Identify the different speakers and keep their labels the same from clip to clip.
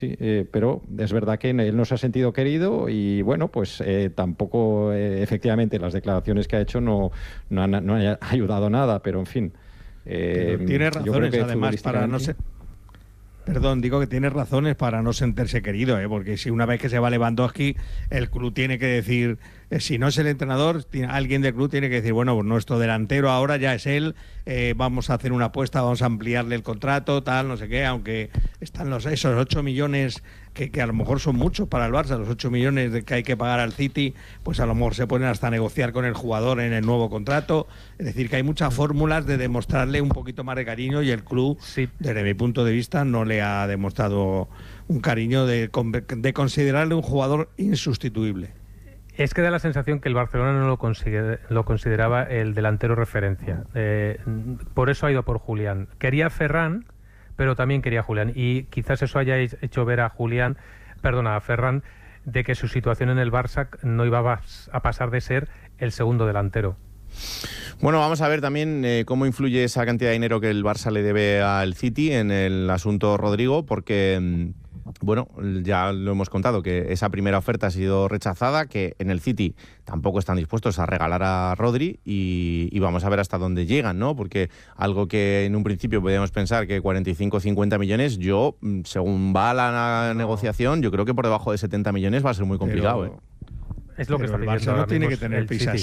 Speaker 1: Sí, pero es verdad que él no se ha sentido querido y bueno, pues tampoco efectivamente las declaraciones que ha hecho no han ayudado nada, pero en fin,
Speaker 2: Pero tiene
Speaker 1: yo creo
Speaker 2: razones
Speaker 1: que
Speaker 2: además para no
Speaker 1: futbolísticamente...
Speaker 2: ser... Perdón, digo que tiene razones para no sentirse querido, porque si una vez que se va Lewandowski, el club tiene que decir, si no es el entrenador, alguien del club tiene que decir, bueno, pues nuestro delantero ahora ya es él, vamos a hacer una apuesta, vamos a ampliarle el contrato, tal, no sé qué, aunque están esos 8 millones que a lo mejor son muchos para el Barça, los 8 millones que hay que pagar al City, pues a lo mejor se ponen hasta a negociar con el jugador en el nuevo contrato. Es decir, que hay muchas fórmulas de demostrarle un poquito más de cariño y el club,
Speaker 3: Sí.
Speaker 2: desde mi punto de vista, no le ha demostrado un cariño de considerarle un jugador insustituible.
Speaker 3: Es que da la sensación que el Barcelona no lo consideraba el delantero referencia. Por eso ha ido por Julián. Quería a Ferran, pero también quería a Julián. Y quizás eso haya hecho ver a Ferran, de que su situación en el Barça no iba a pasar de ser el segundo delantero.
Speaker 4: Bueno, vamos a ver también cómo influye esa cantidad de dinero que el Barça le debe al City en el asunto Rodrigo, porque, bueno, ya lo hemos contado, que esa primera oferta ha sido rechazada, que en el City tampoco están dispuestos a regalar a Rodri y vamos a ver hasta dónde llegan, ¿no? Porque algo que en un principio podíamos pensar que 45 o 50 millones, según va la negociación, yo creo que por debajo de 70 millones va a ser muy complicado.
Speaker 3: Es lo que está
Speaker 2: el Barça no tiene que tener prisa.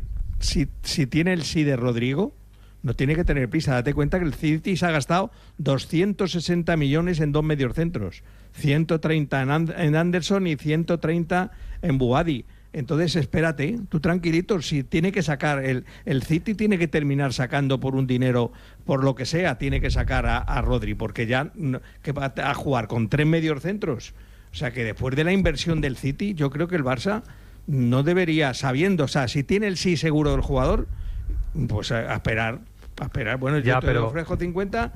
Speaker 2: Si tiene el sí de Rodrigo, no tiene que tener prisa. Date cuenta que el City se ha gastado 260 millones en dos mediocentros, 130 en Anderson y 130 en Boadi. Entonces, espérate, tú tranquilito, si tiene que sacar, el City tiene que terminar sacando por un dinero, por lo que sea, tiene que sacar a Rodri, porque ya que va a jugar con 3 mediocentros. O sea que después de la inversión del City, yo creo que el Barça no debería, sabiendo, o sea, si tiene el sí seguro del jugador, pues a esperar. Bueno, yo te ofrezco 50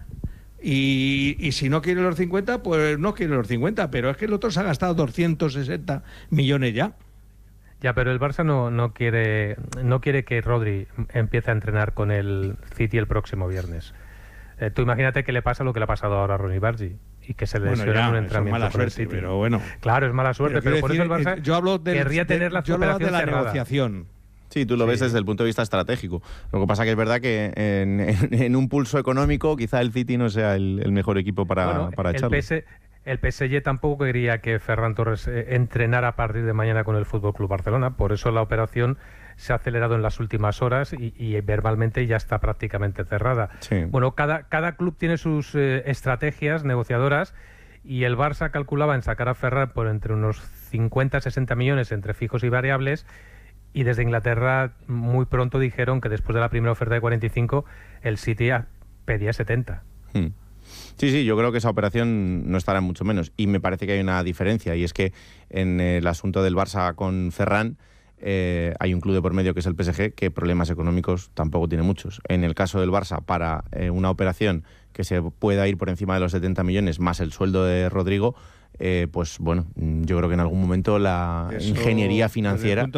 Speaker 2: y si no quiere los 50, pues no quiere los 50, pero es que el otro se ha gastado 260 millones ya.
Speaker 3: Ya, pero el Barça no quiere que Rodri empiece a entrenar con el City el próximo viernes. Tú imagínate que le pasa lo que le ha pasado ahora a Ronny Bargi y que se lesiona en un entrenamiento.
Speaker 2: Es mala suerte,
Speaker 3: City.
Speaker 2: pero bueno.
Speaker 3: Claro, es mala suerte, pero por eso el Barça querría tener la operación
Speaker 2: de la
Speaker 3: cerrada.
Speaker 2: Negociación.
Speaker 4: Sí, tú lo ves desde el punto de vista estratégico. Lo que pasa que es verdad que en un pulso económico quizá el City no sea el mejor equipo para echarlo.
Speaker 3: El PSG tampoco quería que Ferran Torres entrenara a partir de mañana con el FC Barcelona, por eso la operación se ha acelerado en las últimas horas y verbalmente ya está prácticamente cerrada.
Speaker 4: Sí.
Speaker 3: Bueno, cada club tiene sus estrategias negociadoras y el Barça calculaba en sacar a Ferran por entre unos 50-60 millones entre fijos y variables, y desde Inglaterra muy pronto dijeron que después de la primera oferta de 45 el City pedía 70.
Speaker 4: Sí, yo creo que esa operación no estará mucho menos. Y me parece que hay una diferencia, y es que en el asunto del Barça con Ferran hay un club de por medio que es el PSG, que problemas económicos tampoco tiene muchos. En el caso del Barça, para una operación que se pueda ir por encima de los 70 millones más el sueldo de Rodrigo, pues bueno, yo creo que en algún momento la ingeniería financiera...
Speaker 2: Desde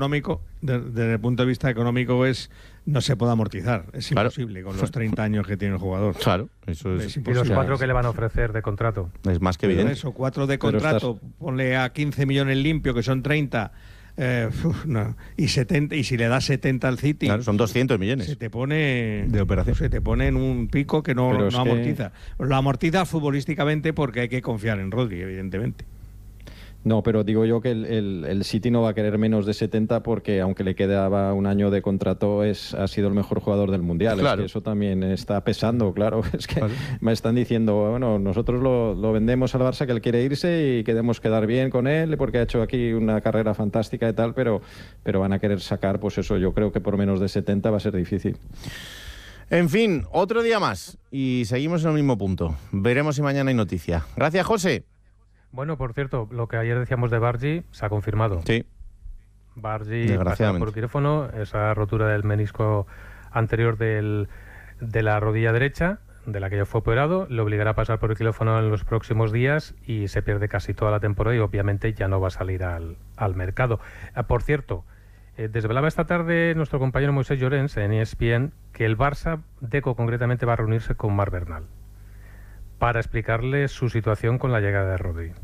Speaker 2: el punto de vista económico no se puede amortizar. Es imposible con los 30 años que tiene el jugador.
Speaker 4: Claro, eso es
Speaker 3: imposible. Y los 4 que le van a ofrecer de contrato.
Speaker 4: Es más que evidente.
Speaker 2: Eso, 4 de contrato, ponle a 15 millones limpio, que son 30... no. y si le das 70 al City,
Speaker 4: claro, son 200 millones.
Speaker 2: Se te pone
Speaker 4: de operación.
Speaker 2: Se te pone en un pico que no amortiza. Lo amortiza futbolísticamente porque hay que confiar en Rodri, evidentemente.
Speaker 1: No, pero digo yo que el City no va a querer menos de 70 porque aunque le quedaba un año de contrato ha sido el mejor jugador del Mundial.
Speaker 4: Claro.
Speaker 1: Es que eso también está pesando, claro. Es que me están diciendo, bueno, nosotros lo vendemos al Barça, que él quiere irse y queremos quedar bien con él porque ha hecho aquí una carrera fantástica y tal, pero van a querer sacar, pues eso, yo creo que por menos de 70 va a ser difícil.
Speaker 4: En fin, otro día más y seguimos en el mismo punto. Veremos si mañana hay noticia. Gracias, José.
Speaker 3: Bueno, por cierto, lo que ayer decíamos de Bargi se ha confirmado.
Speaker 4: Sí.
Speaker 3: Bargi pasará por quirófano, esa rotura del menisco anterior de la rodilla derecha, de la que ya fue operado, le obligará a pasar por el quirófano en los próximos días y se pierde casi toda la temporada y obviamente ya no va a salir al mercado. Por cierto, desvelaba esta tarde nuestro compañero Moisés Llorens en ESPN que el Barça, Deco concretamente, va a reunirse con Marc Bernal para explicarle su situación con la llegada de Rodri.